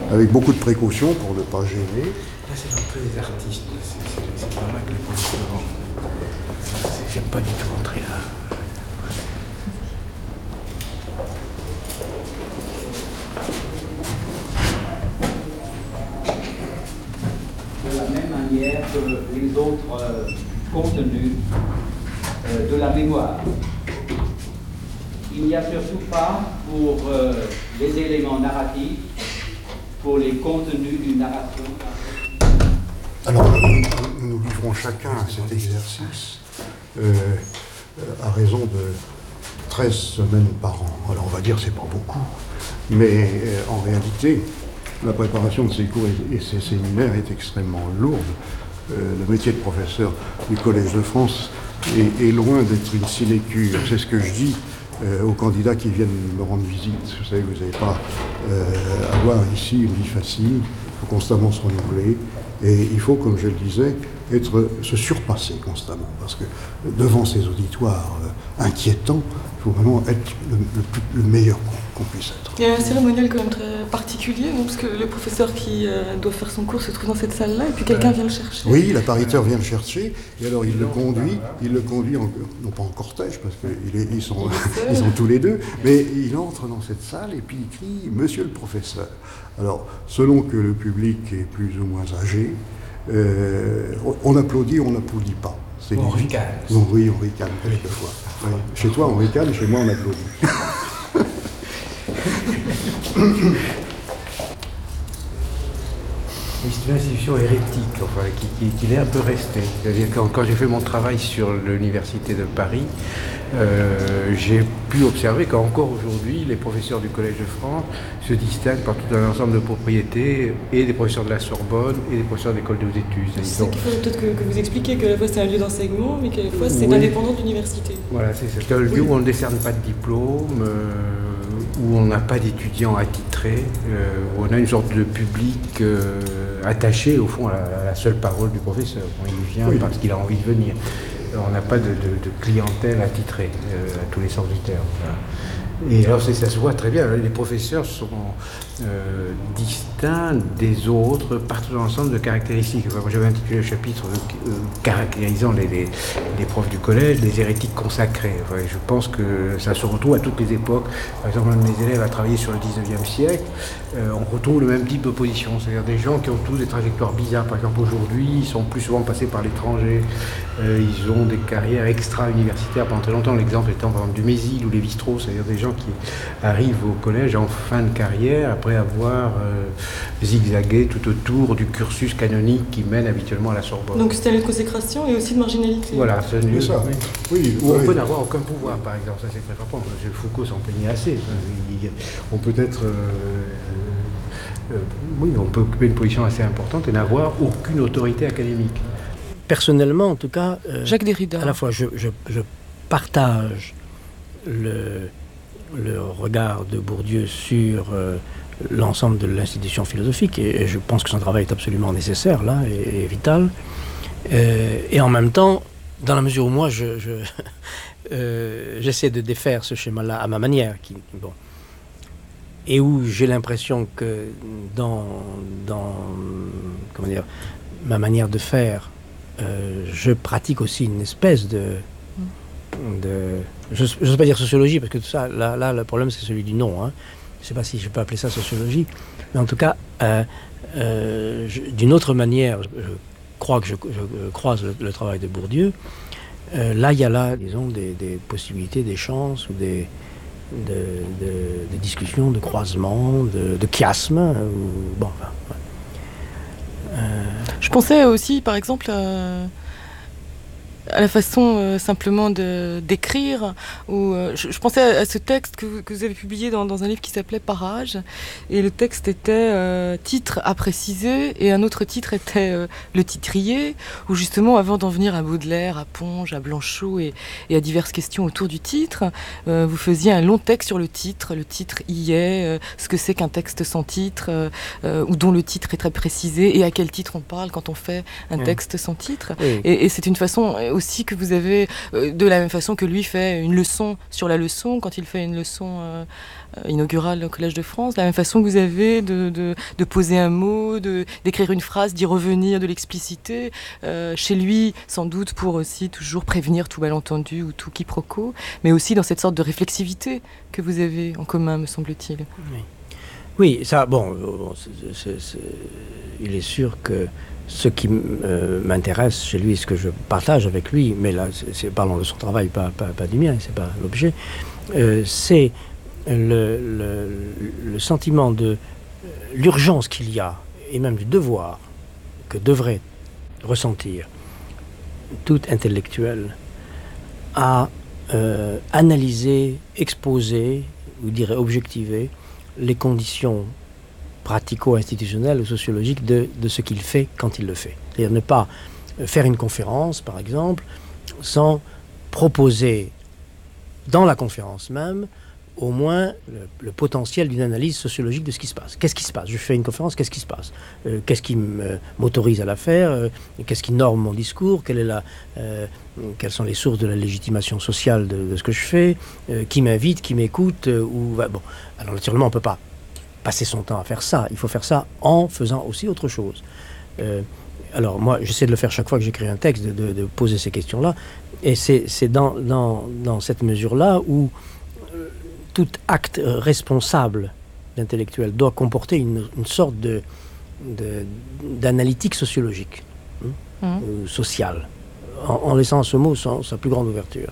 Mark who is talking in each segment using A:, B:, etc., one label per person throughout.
A: avec beaucoup de précautions pour ne pas gêner.
B: Là, c'est l'entrée des artistes. C'est pas mal que les professeurs rentrent. J'aime pas du tout rentrer là.
C: De la même manière que les autres contenus de la mémoire. Il n'y a surtout pas pour les éléments narratifs, pour les contenus d'une narration.
A: Alors, nous livrons chacun cet exercice à raison de 13 semaines par an. Alors, on va dire que c'est pas beaucoup, mais en réalité, la préparation de ces cours et ces séminaires est extrêmement lourde. Le métier de professeur du Collège de France est loin d'être une sinécure. C'est ce que je dis aux candidats qui viennent me rendre visite. Vous savez, vous n'allez pas avoir ici une vie facile, il faut constamment se renouveler, et il faut, comme je le disais, se surpasser constamment, parce que devant ces auditoires inquiétants, il faut vraiment être le meilleur qu'on puisse être.
D: Il y a un cérémonial quand même très particulier, non, parce que le professeur qui doit faire son cours se trouve dans cette salle-là, et puis quelqu'un vient le chercher.
A: Oui, l'appariteur vient le chercher, et alors il le conduit non pas en cortège, parce qu'ils sont tous les deux, mais il entre dans cette salle, et puis il crie « Monsieur le professeur ». Alors, selon que le public est plus ou moins âgé, on applaudit ou on n'applaudit pas.
B: On ricane.
A: Oui, on ricane quelquefois. Oui. Chez toi, on ricane, chez moi, on applaudit.
B: C'est une institution hérétique, enfin, qui est un peu restée. C'est-à-dire que quand j'ai fait mon travail sur l'université de Paris, j'ai pu observer qu'encore aujourd'hui, les professeurs du Collège de France se distinguent par tout un ensemble de propriétés, et des professeurs de la Sorbonne, et des professeurs d'école des études.
D: C'est qu'il faut peut-être que vous expliquiez qu'à la fois c'est un lieu d'enseignement, mais qu'à la fois c'est indépendant de l'université.
B: Voilà, c'est un lieu où on ne décerne pas de diplôme, où on n'a pas d'étudiants attitrés, où on a une sorte de public attaché au fond à la seule parole du professeur. Il vient parce qu'il a envie de venir. On n'a pas de clientèle attitrée à tous les sens du terme. Voilà. Et alors ça se voit très bien, les professeurs sont distincts des autres par tout un ensemble de caractéristiques. Enfin, moi j'avais intitulé le chapitre caractérisant les profs du collège, les hérétiques consacrés. Enfin, je pense que ça se retrouve à toutes les époques. Par exemple, un de mes élèves a travaillé sur le 19e siècle. On retrouve le même type d'opposition, c'est-à-dire des gens qui ont tous des trajectoires bizarres. Par exemple, aujourd'hui, ils sont plus souvent passés par l'étranger. Ils ont des carrières extra-universitaires pendant très longtemps. L'exemple étant par exemple du Mésil ou Lévi-Strauss, c'est-à-dire des gens qui arrivent au collège en fin de carrière après avoir zigzagué tout autour du cursus canonique qui mène habituellement à la Sorbonne.
D: Donc c'est un lieu de consécration et aussi de marginalité.
B: Voilà, c'est un lieu où on peut n'avoir aucun pouvoir, par exemple. Ça c'est très frappant. M. Foucault s'en plaignait assez. On peut être... on peut occuper une position assez importante et n'avoir aucune autorité académique.
E: Personnellement, en tout cas,
D: Jacques Derrida.
E: À la fois, je partage le regard de Bourdieu sur l'ensemble de l'institution philosophique, et je pense que son travail est absolument nécessaire, là, et vital. Et en même temps, dans la mesure où moi, j'essaie de défaire ce schéma-là à ma manière, et où j'ai l'impression que dans comment dire, ma manière de faire, je pratique aussi une espèce de je ne sais pas dire sociologie, parce que tout ça, là le problème c'est celui du nom, hein. Je ne sais pas si je peux appeler ça sociologie, mais en tout cas, d'une autre manière, je crois que je croise le travail de Bourdieu. Là, il y a disons, des possibilités, des chances, ou des discussions, de croisements, de chiasmes.
D: Je pensais aussi, par exemple, à la façon simplement d'écrire, ou je pensais à ce texte que vous avez publié dans un livre qui s'appelait Parage, et le texte était titre à préciser, et un autre titre était le titrier, où justement avant d'en venir à Baudelaire, à Ponge, à Blanchot et à diverses questions autour du titre, vous faisiez un long texte sur le titre y est, ce que c'est qu'un texte sans titre, ou dont le titre est très précisé, et à quel titre on parle quand on fait un texte sans titre.
E: Oui.
D: Et c'est une façon aussi que vous avez, de la même façon que lui fait une leçon sur la leçon, quand il fait une leçon inaugurale au Collège de France, de la même façon que vous avez de poser un mot, d'écrire une phrase, d'y revenir, de l'expliciter, chez lui, sans doute pour aussi toujours prévenir tout malentendu ou tout quiproquo, mais aussi dans cette sorte de réflexivité que vous avez en commun, me semble-t-il.
E: Oui, ça, bon, il est sûr que ce qui m'intéresse chez lui, ce que je partage avec lui, mais là, parlons de son travail, pas du mien, c'est pas l'objet, c'est le sentiment de l'urgence qu'il y a, et même du devoir que devrait ressentir tout intellectuel à analyser, exposer, ou dirais objectiver, les conditions pratico-institutionnelles ou sociologiques de ce qu'il fait quand il le fait. C'est-à-dire ne pas faire une conférence, par exemple, sans proposer dans la conférence même au moins le potentiel d'une analyse sociologique de ce qui se passe. Qu'est-ce qui se passe? Je fais une conférence, qu'est-ce qui se passe? Qu'est-ce qui m'autorise à la faire? Qu'est-ce qui norme mon discours? Quelles sont les sources de la légitimation sociale de ce que je fais? Qui m'invite? Qui m'écoute? Bon. Alors naturellement, on ne peut pas passer son temps à faire ça. Il faut faire ça en faisant aussi autre chose. Alors moi, j'essaie de le faire chaque fois que j'écris un texte, de poser ces questions-là. Et c'est dans cette mesure-là où tout acte responsable d'intellectuel doit comporter une sorte d'analytique sociologique, ou sociale, en laissant ce mot sa plus grande ouverture.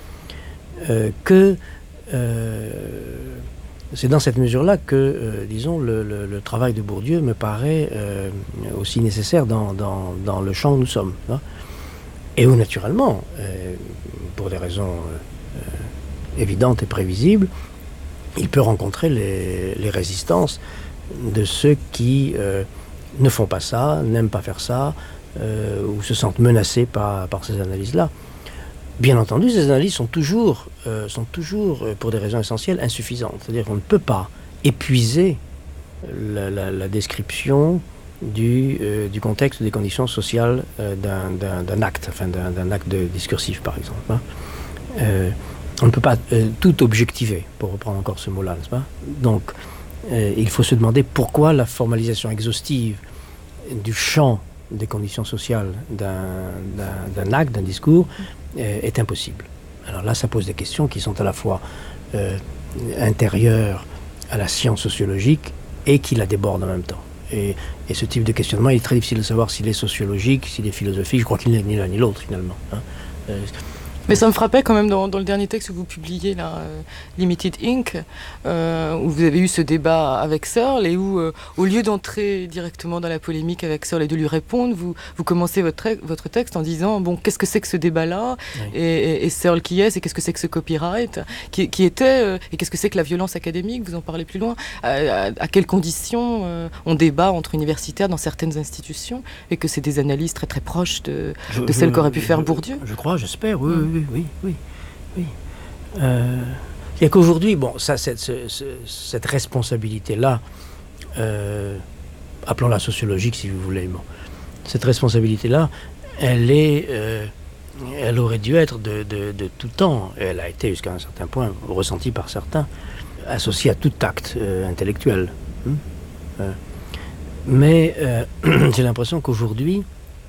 E: C'est dans cette mesure-là que, disons, le travail de Bourdieu me paraît aussi nécessaire dans le champ où nous sommes. Hein, et où, naturellement, pour des raisons évidentes et prévisibles, il peut rencontrer les résistances de ceux qui ne font pas ça, n'aiment pas faire ça, ou se sentent menacés par ces analyses-là. Bien entendu, ces analyses sont toujours, pour des raisons essentielles, insuffisantes. C'est-à-dire qu'on ne peut pas épuiser la description du contexte, des conditions sociales d'un acte, enfin d'un acte discursif, par exemple. Hein. On ne peut pas tout objectiver, pour reprendre encore ce mot-là, n'est-ce pas? Donc, il faut se demander pourquoi la formalisation exhaustive du champ des conditions sociales d'un acte, d'un discours, est impossible. Alors là, ça pose des questions qui sont à la fois intérieures à la science sociologique et qui la débordent en même temps. Et ce type de questionnement, il est très difficile de savoir s'il est sociologique, s'il est philosophique. Je crois qu'il n'est ni l'un ni l'autre, finalement. Hein.
D: Mais ça me frappait quand même dans le dernier texte que vous publiez, là, Limited Inc., où vous avez eu ce débat avec Searle et où, au lieu d'entrer directement dans la polémique avec Searle et de lui répondre, vous commencez votre texte en disant, bon, qu'est-ce que c'est que ce débat-là? Oui. Et Searle qui est, et qu'est-ce que c'est que ce copyright qui était, et qu'est-ce que c'est que la violence académique? Vous en parlez plus loin. À quelles conditions on débat entre universitaires dans certaines institutions, et que c'est des analyses très très proches de celles qu'aurait pu faire Bourdieu?
E: Je crois, j'espère, oui. C'est qu'aujourd'hui, bon, cette responsabilité-là, appelons-la sociologique si vous voulez, bon, cette responsabilité-là, elle aurait dû être de tout temps, et elle a été jusqu'à un certain point ressentie par certains, associée à tout acte intellectuel. Mais j'ai l'impression qu'aujourd'hui,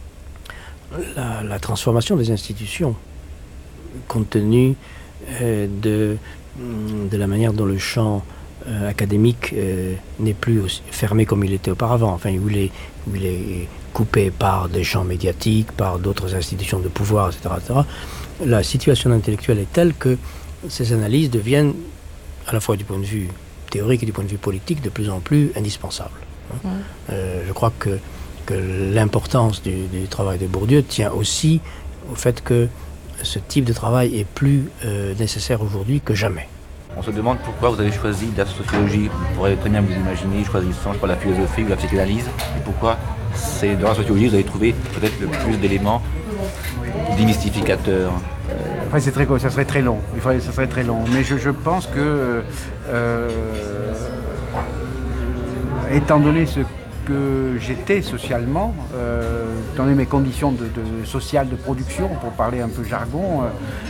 E: la transformation des institutions, compte tenu de la manière dont le champ académique n'est plus aussi fermé comme il était auparavant, enfin où il est coupé par des champs médiatiques, par d'autres institutions de pouvoir, etc., etc. La situation intellectuelle est telle que ces analyses deviennent, à la fois du point de vue théorique et du point de vue politique, de plus en plus indispensables. Je crois que l'importance du travail de Bourdieu tient aussi au fait que ce type de travail est plus nécessaire aujourd'hui que jamais.
F: On se demande pourquoi vous avez choisi la sociologie. Vous pourrez très bien vous imaginer choisissant la philosophie ou la psychanalyse. Et pourquoi c'est dans la sociologie vous avez trouvé peut-être le plus d'éléments démystificateurs.
B: Enfin, ça serait très long. Ça serait très long. Mais je pense que, étant donné ce que j'étais socialement, dans mes conditions sociales de production, pour parler un peu jargon,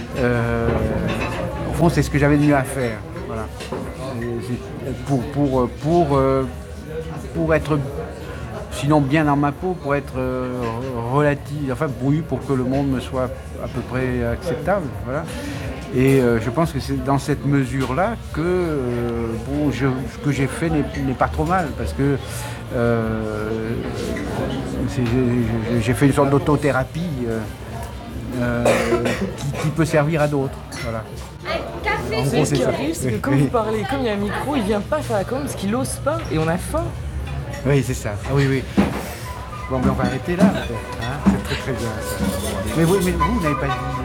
B: au fond c'est ce que j'avais de mieux à faire. Voilà. Pour être sinon bien dans ma peau, pour être pour que le monde me soit à peu près acceptable. Voilà. Et je pense que c'est dans cette mesure-là que ce que j'ai fait n'est pas trop mal, parce que j'ai fait une sorte d'autothérapie qui peut servir à d'autres. Voilà.
D: En gros, ce qui arrive, c'est que quand vous parlez, comme il y a un micro, il ne vient pas faire la commande parce qu'il n'ose pas et on a faim.
B: Oui, c'est ça. Ah, oui. Bon, mais on va arrêter là. Hein, c'est très très bien ça. Mais vous n'avez pas dit...